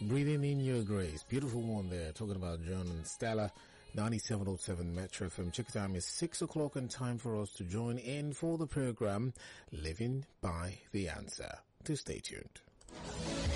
Breathing in Your Grace. Beautiful one there. Talking about John and Stella. 97.7 Metro FM. Check time is 6 o'clock and time for us to join in for the program Living by the Answer. Do stay tuned.